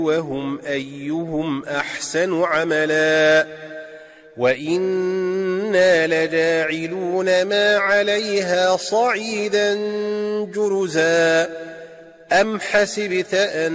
وهم أيهم أحسن عملا وإنا لجاعلون ما عليها صعيدا جرزا أم حسبت أن